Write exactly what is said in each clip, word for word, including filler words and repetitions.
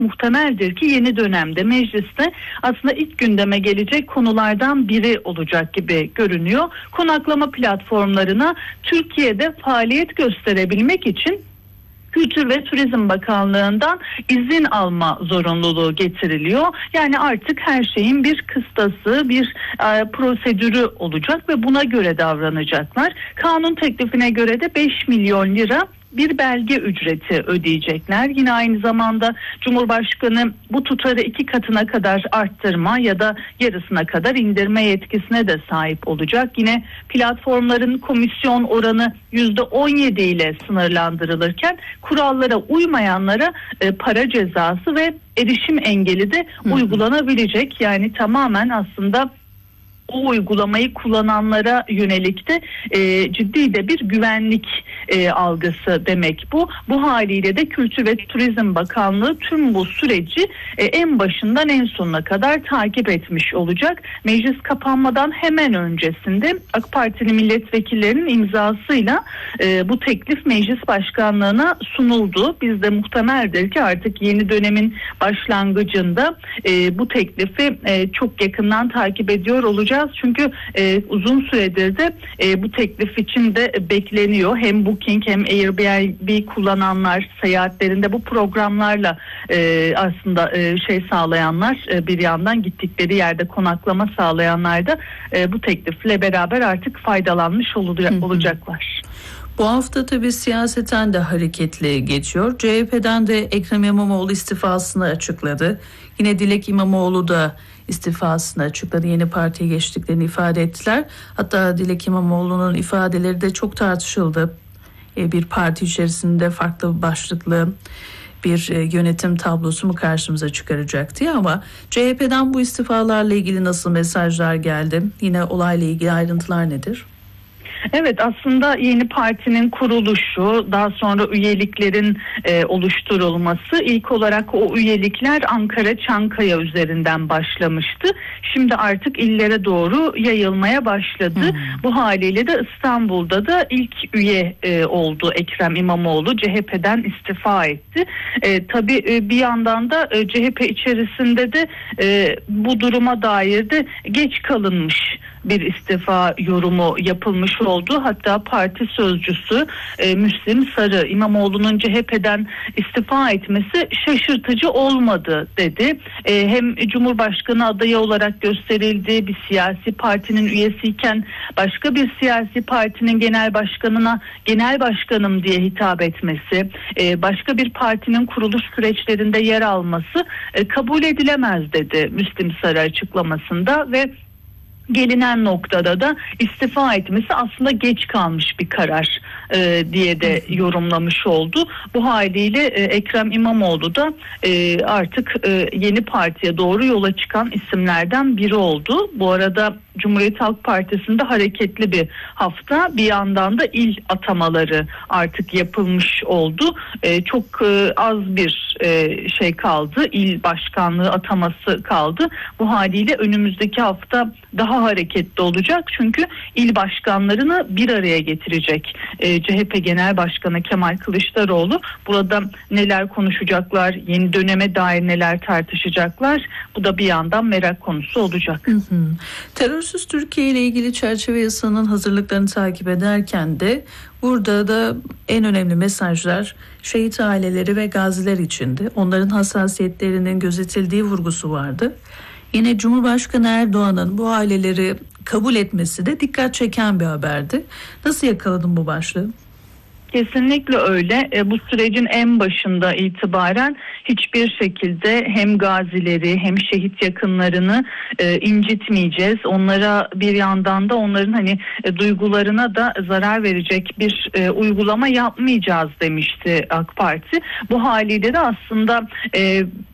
muhtemeldir ki yeni dönemde mecliste aslında ilk gündeme gelecek konulardan biri olacak gibi görünüyor. Konaklama platformlarına Türkiye'de faaliyet gösterebilmek için Kültür ve Turizm Bakanlığı'ndan izin alma zorunluluğu getiriliyor. Yani artık her şeyin bir kıstası, bir e, prosedürü olacak ve buna göre davranacaklar. Kanun teklifine göre de beş milyon lira bir belge ücreti ödeyecekler. Yine aynı zamanda Cumhurbaşkanı bu tutarı iki katına kadar arttırma ya da yarısına kadar indirme yetkisine de sahip olacak. Yine platformların komisyon oranı yüzde on yedi ile sınırlandırılırken kurallara uymayanlara e, para cezası ve erişim engeli de Hı-hı. uygulanabilecek. Yani tamamen aslında o uygulamayı kullananlara yönelik de e, ciddi de bir güvenlik e, algısı demek bu. Bu haliyle de Kültür ve Turizm Bakanlığı tüm bu süreci e, en başından en sonuna kadar takip etmiş olacak. Meclis kapanmadan hemen öncesinde AK Partili milletvekillerinin imzasıyla e, bu teklif meclis başkanlığına sunuldu. Biz de muhtemeldir ki artık yeni dönemin başlangıcında e, bu teklifi e, çok yakından takip ediyor olacağız. Çünkü e, uzun süredir de e, bu teklif için de bekleniyor. Hem Booking hem Airbnb kullananlar, seyahatlerinde bu programlarla e, aslında e, şey sağlayanlar, e, bir yandan gittikleri yerde konaklama sağlayanlar da e, bu teklifle beraber artık faydalanmış olacak, olacaklar. Bu hafta tabii siyaseten de hareketli geçiyor. C H P'den de Ekrem İmamoğlu istifasını açıkladı. Yine Dilek İmamoğlu da istifasını açıkladı. Yeni partiye geçtiklerini ifade ettiler. Hatta Dilek İmamoğlu'nun ifadeleri de çok tartışıldı. Bir parti içerisinde farklı başlıklı bir yönetim tablosu mu karşımıza çıkaracak diye, ama C H P'den bu istifalarla ilgili nasıl mesajlar geldi? Yine olayla ilgili ayrıntılar nedir? Evet, aslında yeni partinin kuruluşu, daha sonra üyeliklerin e, oluşturulması, ilk olarak o üyelikler Ankara, Çankaya üzerinden başlamıştı. Şimdi artık illere doğru yayılmaya başladı. Hmm. Bu haliyle de İstanbul'da da ilk üye e, oldu Ekrem İmamoğlu. C H P'den istifa etti. E, tabii e, bir yandan da e, C H P içerisinde de e, bu duruma dair de geç kalınmış bir istifa yorumu yapılmış oldu. Hatta parti sözcüsü e, Müslim Sarı, İmamoğlu'nun C H P'den istifa etmesi şaşırtıcı olmadı dedi. E, hem Cumhurbaşkanı adayı olarak gösterildi, bir siyasi partinin üyesiyken başka bir siyasi partinin genel başkanına genel başkanım diye hitap etmesi, e, başka bir partinin kuruluş süreçlerinde yer alması e, kabul edilemez dedi Müslim Sarı açıklamasında ve gelinen noktada da istifa etmesi aslında geç kalmış bir karar e, diye de yorumlamış oldu. Bu haliyle e, Ekrem İmamoğlu da e, artık e, yeni partiye doğru yola çıkan isimlerden biri oldu. Bu arada Cumhuriyet Halk Partisi'nde hareketli bir hafta. Bir yandan da il atamaları artık yapılmış oldu. E, çok e, az bir e, şey kaldı. İl başkanlığı ataması kaldı. Bu haliyle önümüzdeki hafta daha hareketli olacak. Çünkü il başkanlarını bir araya getirecek e, C H P Genel Başkanı Kemal Kılıçdaroğlu. Burada neler konuşacaklar, yeni döneme dair neler tartışacaklar, bu da bir yandan merak konusu olacak. Hı hı. Terörsüz Türkiye ile ilgili çerçeve yasanın hazırlıklarını takip ederken de burada da en önemli mesajlar şehit aileleri ve gaziler içindi. Onların hassasiyetlerinin gözetildiği vurgusu vardı. Yine Cumhurbaşkanı Erdoğan'ın bu aileleri kabul etmesi de dikkat çeken bir haberdi. Nasıl yakaladın bu başlığı? Kesinlikle öyle. E, bu sürecin en başında itibaren hiçbir şekilde hem gazileri hem şehit yakınlarını e, incitmeyeceğiz. Onlara bir yandan da onların hani e, duygularına da zarar verecek bir e, uygulama yapmayacağız demişti AK Parti. Bu haliyle de aslında e,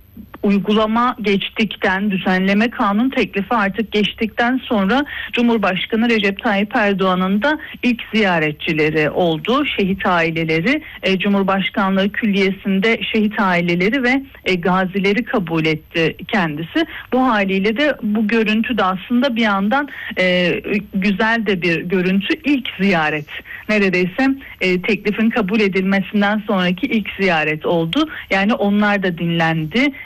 uygulama geçtikten, düzenleme kanun teklifi artık geçtikten sonra Cumhurbaşkanı Recep Tayyip Erdoğan'ın da ilk ziyaretçileri oldu. Şehit aileleri, e, Cumhurbaşkanlığı Külliyesi'nde şehit aileleri ve e, gazileri kabul etti kendisi. Bu haliyle de bu görüntü de aslında bir yandan e, güzel de bir görüntü. İlk ziyaret, neredeyse e, teklifin kabul edilmesinden sonraki ilk ziyaret oldu. Yani onlar da dinlendi.